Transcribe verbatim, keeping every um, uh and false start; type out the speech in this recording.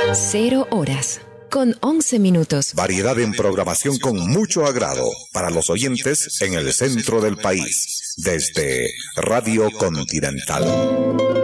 Cero horas, con once minutos. Variedad en programación con mucho agrado para los oyentes en el centro del país, desde Radio Continental.